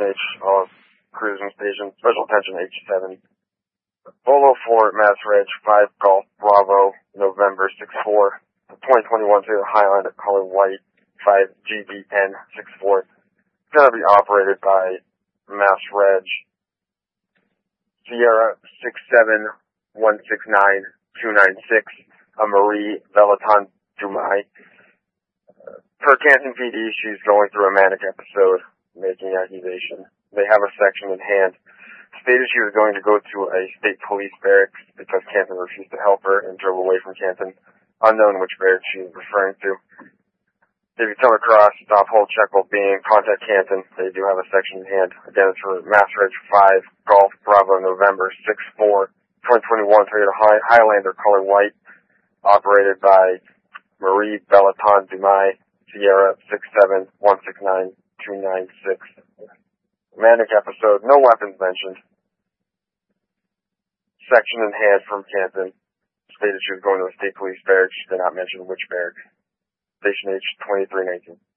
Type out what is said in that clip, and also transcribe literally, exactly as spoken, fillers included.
Station H, all cruising station, special attention H seven. Bolo four, Mass Reg five Golf Bravo, November six four. twenty twenty-one Toyota Highlander color white, five G B N six four. It's going to be operated by Mass Reg Sierra six seven one six nine two nine six, a Marie Velaton Dumai. Per Canton P D, she's going through a manic episode, making accusation. They have a section in hand. Stated she was going to go to a state police barracks because Canton refused to help her and drove away from Canton. Unknown which barracks she was referring to. If you come across, stop, hold, check while being, contact Canton. They do have a section in hand. Again, it's for Mass Reg five Golf Bravo, November six four, twenty twenty-one Toyota Highlander color white, operated by Marie Bellaton Dumai, Sierra six seven one six nine two nine six. Manic episode, no weapons mentioned. Section in hand from Canton. Stated she was going to a state police barracks. She did not mention which barracks. Station H twenty-three nineteen.